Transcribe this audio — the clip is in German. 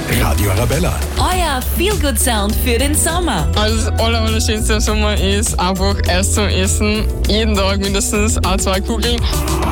Radio Arabella. Euer Feel-Good-Sound für den Sommer. Also das Allerschönste im Sommer ist einfach Eis zu essen. Jeden Tag mindestens 2 Kugeln.